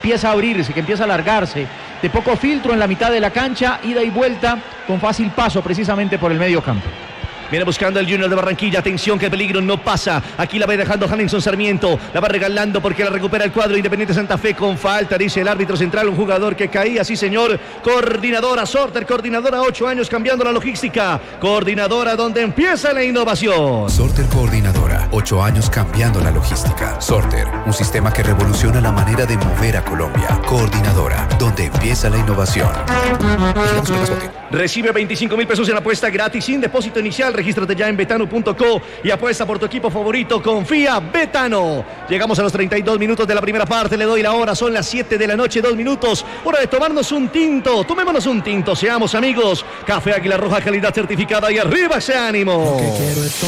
empieza a abrirse, que empieza a alargarse, de poco filtro en la mitad de la cancha, ida y vuelta, con fácil paso precisamente por el medio campo. Viene buscando el Junior de Barranquilla, atención que el peligro no pasa, aquí la va dejando Hanningson Sarmiento, la va regalando porque la recupera el cuadro Independiente Santa Fe con falta, dice el árbitro central, un jugador que caía, sí señor, coordinadora Sorter, coordinadora 8 años cambiando la logística, coordinadora donde empieza la innovación. Sorter Coordinadora, 8 años cambiando la logística. Sorter, un sistema que revoluciona la manera de mover a Colombia. Coordinadora, donde empieza la innovación. Recibe 25,000 pesos en apuesta gratis sin depósito inicial. Regístrate ya en betano.co y apuesta por tu equipo favorito. Confía, Betano. Llegamos a los 32 minutos de la primera parte. Le doy la hora. Son las 7 de la noche, 2 minutos. Hora de tomarnos un tinto. Tomémonos un tinto. Seamos amigos. Café Águila Roja, calidad certificada. Y arriba ese ánimo. Lo que quiero es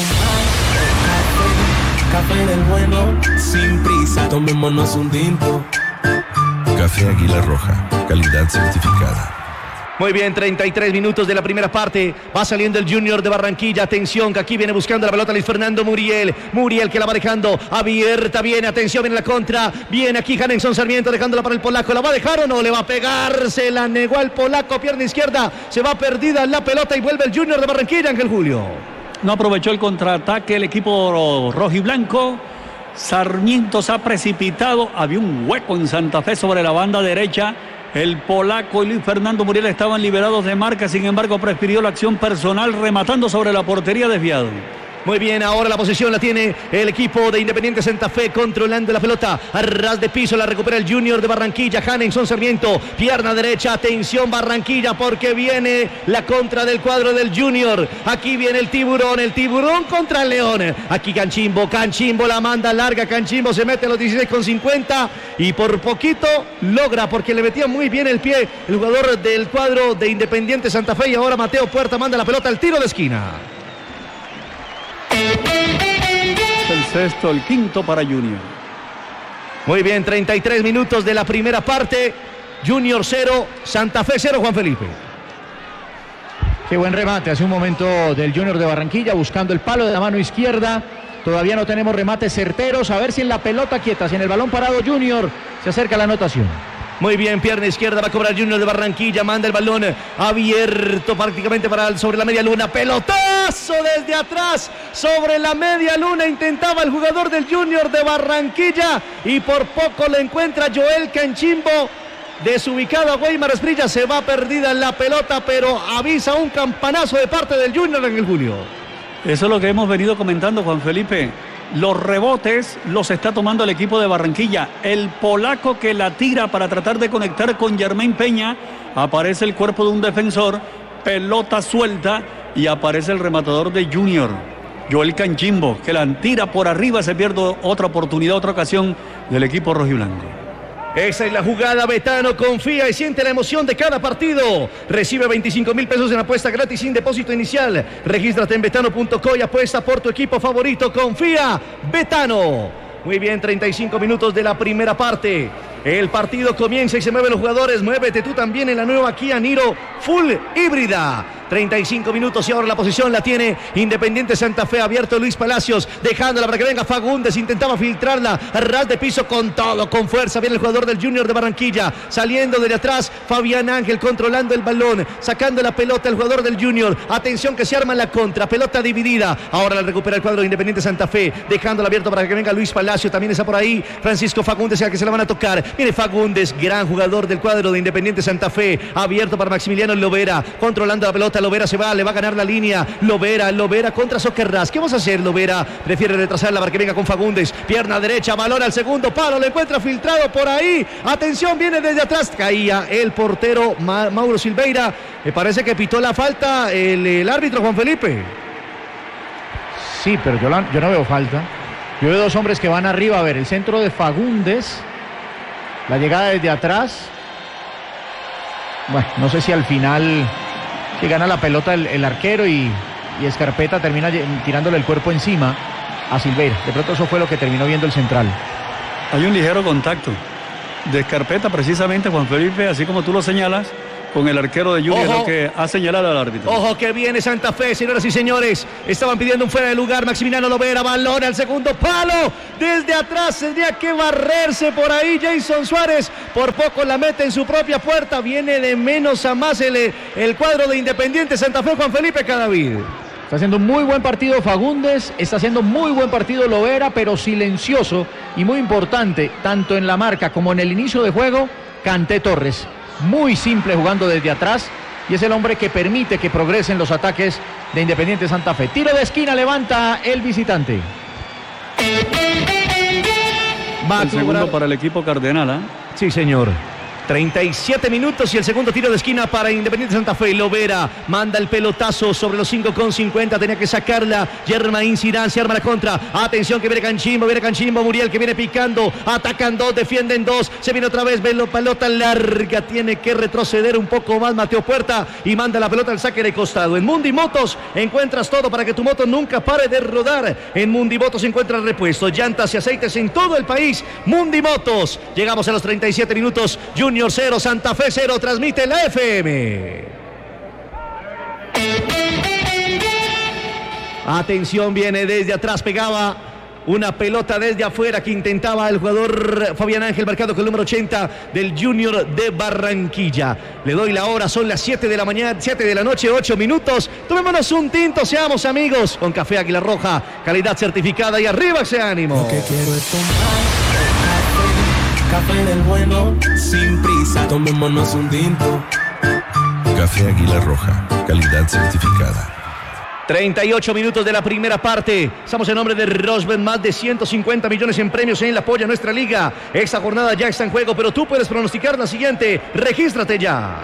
tomar café del bueno, sin prisa. Tomémonos un tinto. Café Águila Roja, calidad certificada. Muy bien, 33 minutos de la primera parte. Va saliendo el Junior de Barranquilla. Atención, que aquí viene buscando la pelota Luis Fernando Muriel. Muriel que la va dejando abierta. Bien, atención, viene la contra. Viene aquí Hanningson Sarmiento dejándola para el polaco. ¿La va a dejar o no? Le va a pegar. Se la negó al polaco. Pierna izquierda. Se va perdida la pelota y vuelve el Junior de Barranquilla, Ángel Julio. No aprovechó el contraataque el equipo rojiblanco. Sarmiento se ha precipitado. Había un hueco en Santa Fe sobre la banda derecha. El polaco y Luis Fernando Muriel estaban liberados de marca, sin embargo prefirió la acción personal rematando sobre la portería desviado. Muy bien, ahora la posesión la tiene el equipo de Independiente Santa Fe controlando la pelota. A ras de piso la recupera el Junior de Barranquilla. Hanningson Sarmiento, pierna derecha. Atención Barranquilla porque viene la contra del cuadro del Junior. Aquí viene el tiburón contra el León. Aquí Canchimbo la manda larga. Canchimbo se mete a los 16,50 y por poquito logra porque le metía muy bien el pie el jugador del cuadro de Independiente Santa Fe. Y ahora Mateo Puerta manda la pelota al tiro de esquina. El sexto, el quinto para Junior. Muy bien, 33 minutos de la primera parte. Junior 0, Santa Fe 0, Juan Felipe. Qué buen remate hace un momento del Junior de Barranquilla buscando el palo de la mano izquierda. Todavía no tenemos remates certeros. A ver si en la pelota quieta, si en el balón parado Junior se acerca a la anotación. Muy bien, pierna izquierda va a cobrar Junior de Barranquilla, manda el balón abierto prácticamente sobre la media luna, pelotazo desde atrás sobre la media luna, intentaba el jugador del Junior de Barranquilla y por poco lo encuentra Joel Canchimbo, desubicado a Weimar Esprilla, se va perdida la pelota, pero avisa un campanazo de parte del Junior en el Julio. Eso es lo que hemos venido comentando, Juan Felipe. Los rebotes los está tomando el equipo de Barranquilla. El polaco que la tira para tratar de conectar con Germain Peña. Aparece el cuerpo de un defensor. Pelota suelta y aparece el rematador de Junior, Joel Canchimbo, que la tira por arriba. Se pierde otra oportunidad, otra ocasión del equipo rojiblanco. Esa es la jugada, Betano confía y siente la emoción de cada partido. Recibe 25,000 pesos en apuesta gratis sin depósito inicial. Regístrate en betano.co y apuesta por tu equipo favorito. Confía, Betano. Muy bien, 35 minutos de la primera parte. El partido comienza y se mueven los jugadores. Muévete tú también en la nueva Kia Niro Full Híbrida. 35 minutos y ahora la posición la tiene Independiente Santa Fe, abierto Luis Palacios, dejándola para que venga Fagundes, intentaba filtrarla a ras de piso con todo, con fuerza, viene el jugador del Junior de Barranquilla, saliendo desde atrás, Fabián Ángel controlando el balón, sacando la pelota el jugador del Junior, atención que se arma la contra, pelota dividida, ahora la recupera el cuadro de Independiente Santa Fe, dejándola abierto para que venga Luis Palacios, también está por ahí Francisco Fagundes, al que se la van a tocar, viene Fagundes, gran jugador del cuadro de Independiente Santa Fe, abierto para Maximiliano Lovera, controlando la pelota, Lovera se va, le va a ganar la línea, Lovera contra Soquerrás, ¿qué vamos a hacer? Lovera prefiere retrasarla para que venga con Fagundes, pierna derecha, balón al segundo palo, lo encuentra filtrado por ahí, atención, viene desde atrás, caía el portero Mauro Silveira, me parece que pitó la falta el árbitro Juan Felipe. Sí, pero yo no veo falta, yo veo dos hombres que van arriba, a ver, el centro de Fagundes, la llegada desde atrás, bueno, no sé si al final que gana la pelota el arquero y Escarpeta termina tirándole el cuerpo encima a Silveira. De pronto eso fue lo que terminó viendo el central. Hay un ligero contacto de Escarpeta precisamente, Juan Felipe, así como tú lo señalas, con el arquero de Junior, Ojo. lo que ha señalado al árbitro. Ojo que viene Santa Fe, señoras y señores. Estaban pidiendo un fuera de lugar. Maximiliano Lovera, balón al segundo palo. Desde atrás tendría que barrerse por ahí Jason Suárez. Por poco la mete en su propia puerta. Viene de menos a más el cuadro de Independiente Santa Fe, Juan Felipe Cadavid. Está haciendo un muy buen partido Fagundes, está haciendo muy buen partido Lovera, pero silencioso y muy importante, tanto en la marca como en el inicio de juego, Kanté Torres. Muy simple jugando desde atrás y es el hombre que permite que progresen los ataques de Independiente Santa Fe. Tiro de esquina, levanta el visitante. Va a El segundo cobrar. para el equipo cardenal, ¿eh? Sí, señor. 37 minutos y el segundo tiro de esquina para Independiente Santa Fe. Lovera manda el pelotazo sobre los 5,50. Tenía que sacarla Germain Zidane. Se arma la contra. Atención que viene Canchimbo. Muriel que viene picando. Atacan dos, defienden dos. Se viene otra vez. Pelota larga. Tiene que retroceder un poco más Mateo Puerta y manda la pelota al saque de costado. En Mundi Motos encuentras todo para que tu moto nunca pare de rodar. En Mundi Motos encuentras repuestos, llantas y aceites en todo el país. Mundi Motos. Llegamos a los 37 minutos. Junior 0, Santa Fe 0, transmite la FM. Atención, viene desde atrás, pegaba una pelota desde afuera que intentaba el jugador Fabián Ángel, marcado con el número 80 del Junior de Barranquilla. Le doy la hora, son las 7 de la mañana, 7 de la noche, 8 minutos. Tomémonos un tinto, seamos amigos, con Café Águila Roja, calidad certificada y arriba ese ánimo. Lo que quiero es tomar café del bueno, sin prisa. Tomémonos un tinto. Café Águila Roja, calidad certificada. 38 minutos de la primera parte. Estamos en nombre de Rosberg, más de 150 millones en premios en la apoya nuestra liga. Esta jornada ya está en juego, pero tú puedes pronosticar la siguiente. Regístrate ya.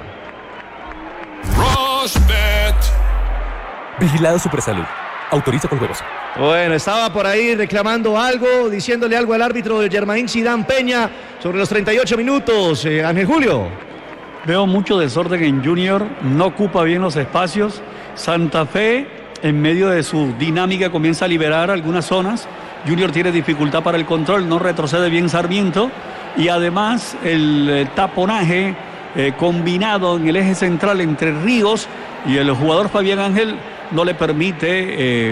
Rosbet. Vigilado Supersalud. Autoriza con juegos. Bueno, estaba por ahí reclamando algo, diciéndole algo al árbitro de Germain Zidane Peña sobre los 38 minutos. Ángel Julio. Veo mucho desorden en Junior, no ocupa bien los espacios. Santa Fe, en medio de su dinámica, comienza a liberar algunas zonas. Junior tiene dificultad para el control, no retrocede bien Sarmiento. Y además el taponaje combinado en el eje central entre Ríos y el jugador Fabián Ángel no le permite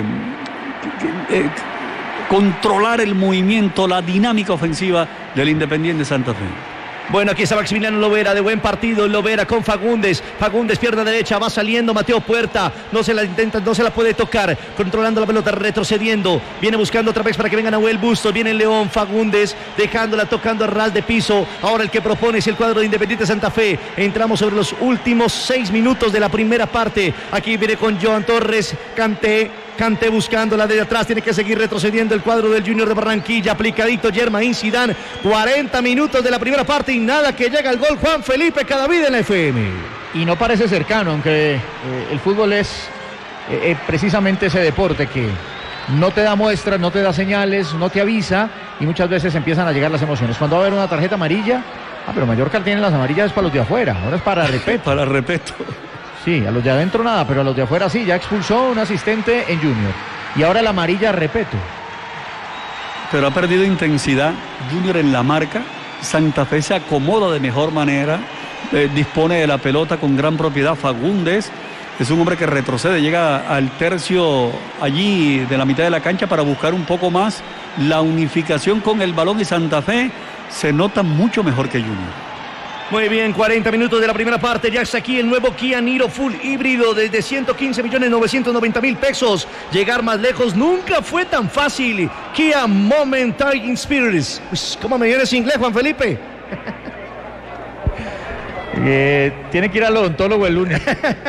controlar el movimiento, la dinámica ofensiva del Independiente Santa Fe. Bueno, aquí está Maximiliano Lovera, de buen partido, Lovera con Fagundes, pierna derecha, va saliendo Mateo Puerta, no se la intenta, no se la puede tocar, controlando la pelota, retrocediendo, viene buscando otra vez para que venga Nahuel Bustos, viene León, Fagundes, dejándola, tocando a ras de piso, ahora el que propone es el cuadro de Independiente Santa Fe. Entramos sobre los últimos 6 minutos de la primera parte, aquí viene con Joan Torres, Kanté buscándola desde atrás, tiene que seguir retrocediendo el cuadro del Junior de Barranquilla, aplicadito Germain Zidane, 40 minutos de la primera parte y nada que llega al gol. Juan Felipe Cadavid en la FM. Y no parece cercano, aunque el fútbol es precisamente ese deporte que no te da muestras, no te da señales, no te avisa y muchas veces empiezan a llegar las emociones. Cuando va a haber una tarjeta amarilla, pero Mallorca tiene las amarillas para los de afuera, ahora es para respeto. Para respeto. Sí, a los de adentro nada, pero a los de afuera sí, ya expulsó un asistente en Junior. Y ahora la amarilla, respeto. Pero ha perdido intensidad Junior en la marca. Santa Fe se acomoda de mejor manera, dispone de la pelota con gran propiedad. Fagundes es un hombre que retrocede, llega al tercio allí de la mitad de la cancha para buscar un poco más la unificación con el balón, y Santa Fe se nota mucho mejor que Junior. Muy bien, 40 minutos de la primera parte. Ya está aquí el nuevo Kia Niro Full híbrido desde 115.990.000 pesos. Llegar más lejos nunca fue tan fácil. Kia Momentary Experience. ¿Cómo me vienes inglés, Juan Felipe? Tiene que ir al odontólogo el lunes.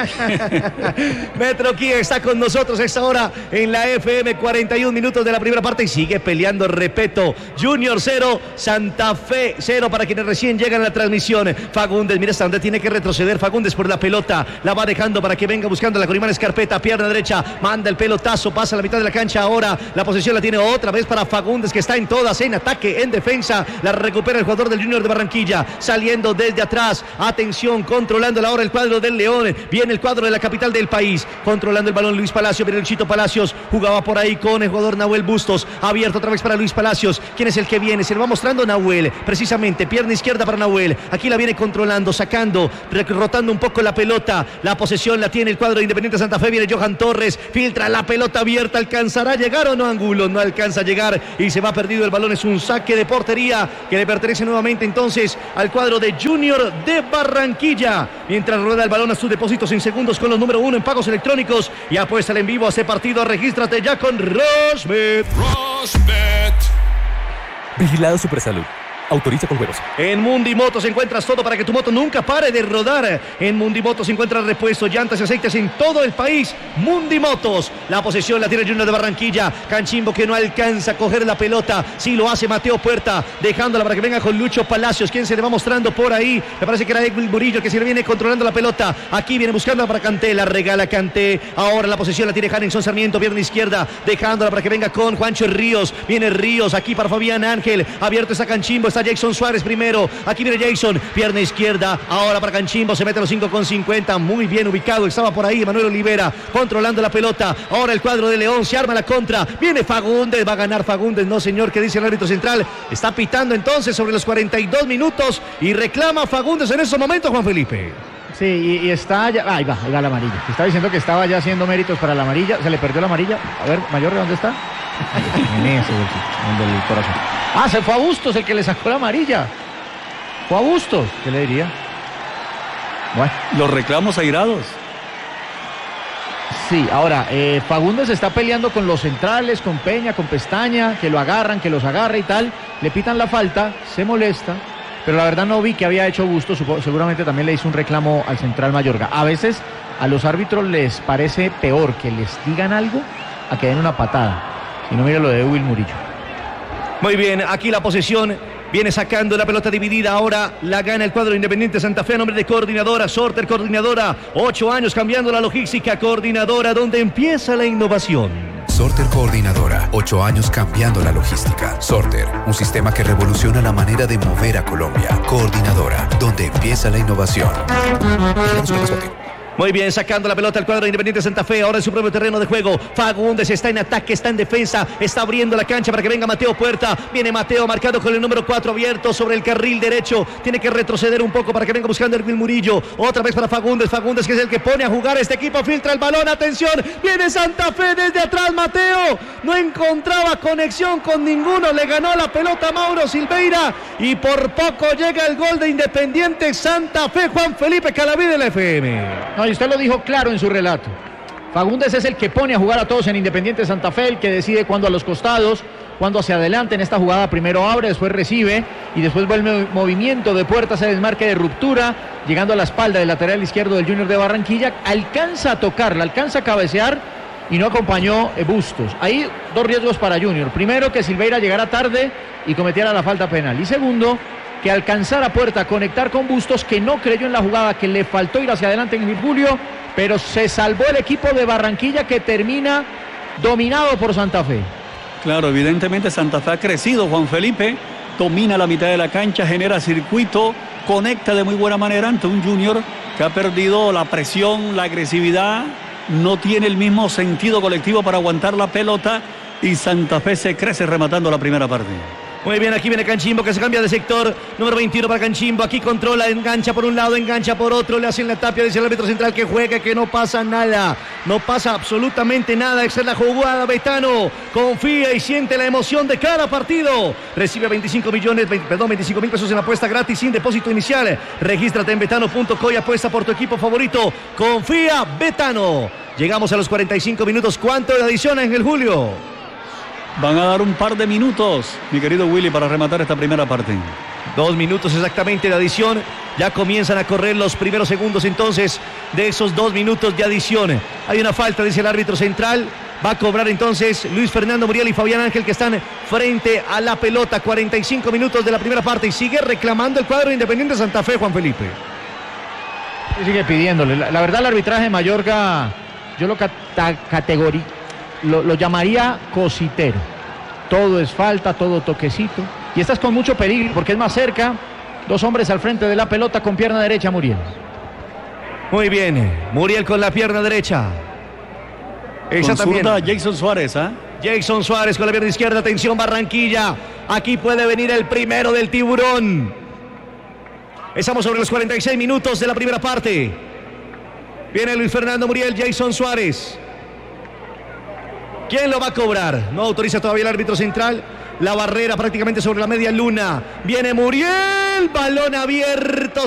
Metro Kia está con nosotros a esta hora en la FM. 41 minutos de la primera parte y sigue peleando, repito. Junior 0, Santa Fe 0 para quienes recién llegan a la transmisión. Fagundes, mira hasta dónde tiene que retroceder Fagundes por la pelota. La va dejando para que venga buscando la Corimán Escarpeta, pierna derecha, manda el pelotazo, pasa a la mitad de la cancha. Ahora la posesión la tiene otra vez para Fagundes, que está en todas, en ataque, en defensa. La recupera el jugador del Junior de Barranquilla, saliendo desde atrás. Atención Atención, controlando ahora el cuadro del León. Viene el cuadro de la capital del país. Controlando el balón Luis Palacio. Viene el Chito Palacios. Jugaba por ahí con el jugador Nahuel Bustos. Abierto otra vez para Luis Palacios. ¿Quién es el que viene? Se lo va mostrando Nahuel. Precisamente, pierna izquierda para Nahuel. Aquí la viene controlando, sacando, rotando un poco la pelota. La posesión la tiene el cuadro de Independiente Santa Fe. Viene Johan Torres. Filtra la pelota abierta. ¿Alcanzará a llegar o no? Angulo no alcanza a llegar y se va perdido el balón. Es un saque de portería que le pertenece nuevamente entonces al cuadro de Junior de Barranquilla. Mientras rueda el balón a sus depósitos en segundos con los número 1 en pagos electrónicos y apuesta en vivo a este partido. Regístrate ya con Rosbet. Vigilado Supersalud. Autoriza con juegos. En Mundi Motos encuentras todo para que tu moto nunca pare de rodar. En Mundi Motos encuentras repuestos, llantas y aceites en todo el país. Mundi Motos. La posesión la tiene Junior de Barranquilla. Canchimbo que no alcanza a coger la pelota. Sí lo hace Mateo Puerta, dejándola para que venga con Lucho Palacios. ¿Quién se le va mostrando por ahí? Me parece que era Edwin Murillo que se le viene controlando la pelota. Aquí viene buscando para Kanté. La regala Kanté. Ahora la posesión la tiene Hanningson Sarmiento, pierna izquierda, dejándola para que venga con Juancho Ríos. Viene Ríos aquí para Fabián Ángel. Abierto está Canchimbo. Está Jason Suárez primero, aquí viene Jason, pierna izquierda, ahora para Canchimbo, se mete a los 5,50, muy bien ubicado, estaba por ahí Manuel Olivera, controlando la pelota, ahora el cuadro de León, se arma la contra, viene Fagundes, va a ganar Fagundes, no señor, que dice el árbitro central, está pitando entonces sobre los 42 minutos y reclama Fagundes en esos momentos, Juan Felipe. Sí, y está ya, ahí va la amarilla, está diciendo que estaba ya haciendo méritos para la amarilla, se le perdió la amarilla, a ver, Mayor, ¿dónde está? En ese bolsillo, en el corazón. Se fue a Bustos el que le sacó la amarilla. Fue a Bustos, ¿qué le diría? Bueno. Los reclamos airados. Sí, ahora, Fagundes está peleando con los centrales, con Peña, con Pestaña, que lo agarran, que los agarra y tal. Le pitan la falta, se molesta, pero la verdad no vi que había hecho Bustos. Seguramente también le hizo un reclamo al central Mayorga. A veces a los árbitros les parece peor que les digan algo a que den una patada. Si no, mira lo de Will Murillo. Muy bien, aquí la posesión viene sacando la pelota dividida, ahora la gana el cuadro Independiente Santa Fe a nombre de Coordinadora, Sorter Coordinadora, 8 años cambiando la logística, Coordinadora, donde empieza la innovación. Sorter Coordinadora, 8 años cambiando la logística. Sorter, un sistema que revoluciona la manera de mover a Colombia. Coordinadora, donde empieza la innovación. Muy bien, sacando la pelota al cuadro de Independiente Santa Fe, ahora en su propio terreno de juego. Fagundes está en ataque, está en defensa, está abriendo la cancha para que venga Mateo Puerta. Viene Mateo marcado con el número 4 abierto sobre el carril derecho. Tiene que retroceder un poco para que venga buscando Erwin Murillo. Otra vez para Fagundes, Fagundes que es el que pone a jugar a este equipo, filtra el balón, atención, viene Santa Fe desde atrás, Mateo. No encontraba conexión con ninguno, le ganó la pelota a Mauro Silveira y por poco llega el gol de Independiente Santa Fe, Juan Felipe Calaví de la FM. No, y usted lo dijo claro en su relato. Fagundes es el que pone a jugar a todos en Independiente Santa Fe, el que decide cuándo a los costados, cuándo hacia adelante. En esta jugada primero abre, después recibe y después vuelve el movimiento de Puerta, se desmarque de ruptura, llegando a la espalda del lateral izquierdo del Junior de Barranquilla, alcanza a tocarla, alcanza a cabecear y no acompañó Bustos. Ahí dos riesgos para Junior. Primero, que Silveira llegara tarde y cometiera la falta penal. Y segundo, que alcanzara Puerta a conectar con Bustos, que no creyó en la jugada, que le faltó ir hacia adelante en Julio, pero se salvó el equipo de Barranquilla, que termina dominado por Santa Fe. Claro, evidentemente Santa Fe ha crecido, Juan Felipe, domina la mitad de la cancha, genera circuito, conecta de muy buena manera ante un Junior que ha perdido la presión, la agresividad, no tiene el mismo sentido colectivo para aguantar la pelota y Santa Fe se crece rematando la primera parte. Muy bien, aquí viene Canchimbo que se cambia de sector, número 21 para Canchimbo, aquí controla, engancha por un lado, engancha por otro, le hacen la tapia, dice el árbitro central que juegue, que no pasa nada, no pasa absolutamente nada, esa es la jugada, Betano, confía y siente la emoción de cada partido, recibe 25 mil pesos en apuesta gratis sin depósito inicial, regístrate en betano.co y apuesta por tu equipo favorito, confía Betano. Llegamos a los 45 minutos, ¿cuánto de adición en el Julio? Van a dar un par de minutos, mi querido Willy, para rematar esta primera parte. 2 minutos exactamente de adición. Ya comienzan a correr los primeros segundos entonces de esos 2 minutos de adición. Hay una falta, dice el árbitro central. Va a cobrar entonces Luis Fernando Muriel y Fabián Ángel, que están frente a la pelota. 45 minutos de la primera parte y sigue reclamando el cuadro Independiente Santa Fe, Juan Felipe. Y sigue pidiéndole. La verdad, el arbitraje de Mayorga, yo lo llamaría cositero. Todo es falta, todo toquecito. Y estás con mucho peligro porque es más cerca 2 hombres al frente de la pelota con pierna derecha, Muriel. Muy bien, Muriel con la pierna derecha. Con zurda, Jason Suárez, ¿ah? Jason Suárez con la pierna izquierda. Atención, Barranquilla. Aquí puede venir el primero del tiburón. Estamos sobre los 46 minutos de la primera parte. Viene Luis Fernando Muriel, Jason Suárez. ¿Quién lo va a cobrar? No autoriza todavía el árbitro central. La barrera prácticamente sobre la media luna. Viene Muriel, balón abierto.